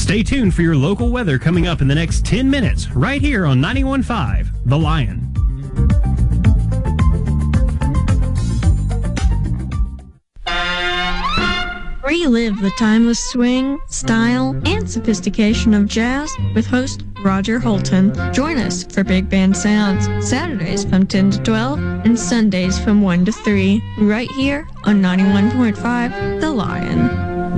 Stay tuned for your local weather coming up in the next 10 minutes, right here on 91.5 The Lion. Relive the timeless swing, style, and sophistication of jazz with host Roger Holton. Join us for Big Band Sounds, Saturdays from 10 to 12 and Sundays from 1 to 3, right here on 91.5 The Lion.